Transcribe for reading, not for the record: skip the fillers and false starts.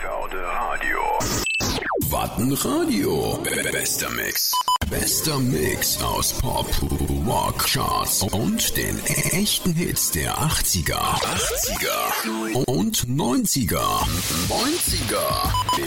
Radio. Wattenradio. Bester Mix. Bester Mix aus Pop, Rock, Charts und den echten Hits der 80er und 90er.